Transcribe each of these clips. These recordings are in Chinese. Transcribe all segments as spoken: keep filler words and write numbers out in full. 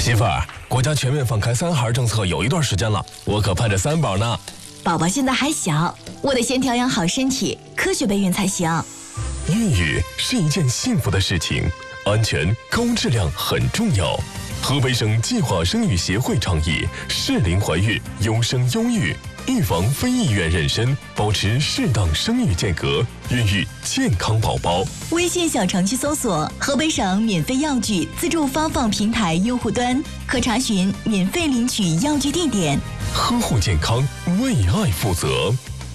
媳妇儿，国家全面放开三孩政策有一段时间了，我可盼着三宝呢。 宝宝现在还小，我得先调养好身体，科学备孕才行。 孕育是一件幸福的事情，安全、高质量很重要。河北省计划生育协会倡议适龄怀孕，优生优育，预防非意愿妊娠，保持适当生育间隔，孕育健康宝宝。 微信小程序搜索河北省免费药具自助发放平台用户端，可查询免费领取药具地点。 呵护健康，为爱负责。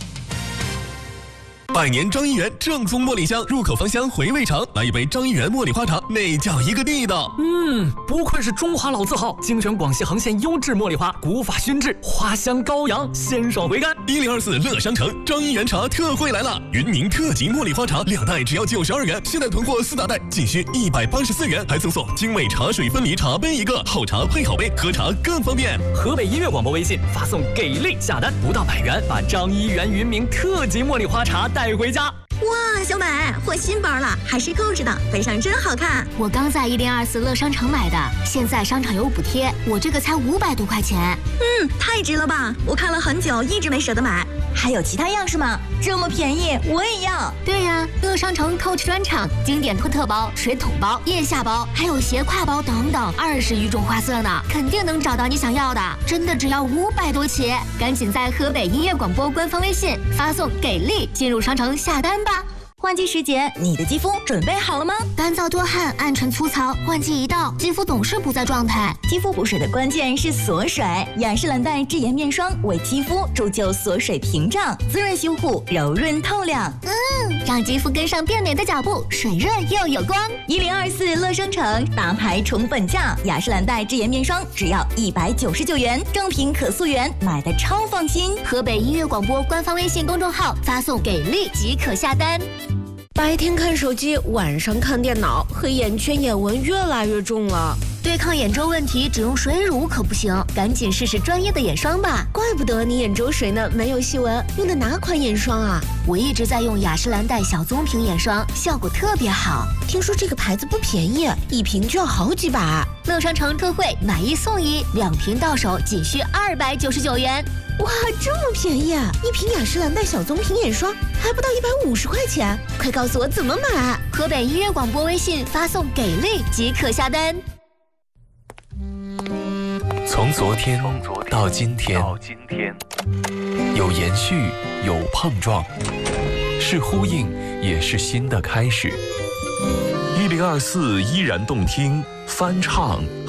百年张一元正宗茉莉香，入口芳香，回味长。来一杯张一元茉莉花茶，那叫一个地道。 嗯，不愧是中华老字号，精选广西恒县优质茉莉花，古法熏制，花香高扬，鲜爽回甘。 一零二四乐商城张一元茶特惠来了，云宁特级茉莉花茶两袋只要九十二元，现在囤货四大袋仅需一百八十四元，还赠送精美茶水分离茶杯一个，好茶配好杯，喝茶更方便。 河北音乐广播微信发送给力下单，不到百元，把张一元云明特级茉莉花茶带回家。 哇，小美换新包了，还是购置的，背上真好看。 我刚在一零二四乐商城买的，现在商场有补贴，我这个才五百多块钱。 嗯，太值了吧！我看了很久，一直没舍得买。 还有其他样式吗？这么便宜，我也要。 对呀，乐商城 Coach 专场，经典托特包、水桶包、腋下包，还有斜挎包等等，二十余种花色呢，肯定能找到你想要的。真的只要五百多起，赶紧在河北音乐广播官方微信发送“给力”进入商城下单吧。 换季时节，你的肌肤准备好了吗？ 干燥多汗、暗沉粗糙，换季一到，肌肤总是不在状态。 肌肤补水的关键是锁水，雅诗兰黛智妍面霜为肌肤铸就锁水屏障，滋润修护，柔润透亮。 嗯，让肌肤跟上变美的脚步，水润又有光。 一零二四乐商城大牌宠粉价，雅诗兰黛智妍面霜只要一百九十九元，正品可溯源，买的超放心。 河北音乐广播官方微信公众号发送“给力”即可下单。 白天看手机，晚上看电脑，黑眼圈、眼纹越来越重了。 对抗眼周问题，只用水乳可不行，赶紧试试专业的眼霜吧。 怪不得你眼周水呢，没有细纹。用的哪款眼霜啊？ 我一直在用雅诗兰黛小棕瓶眼霜，效果特别好。 听说这个牌子不便宜，一瓶就要好几百。 乐商城特惠，买一送一，两瓶到手仅需二百九十九元。 哇，这么便宜！一瓶雅诗兰黛小棕瓶眼霜还不到一百五十块钱，快告诉我怎么买！ 河北音乐广播微信发送“给力”即可下单。 从昨天到今天，有延续，有碰撞，是呼应，也是新的开始。 一零二四依然动听，翻唱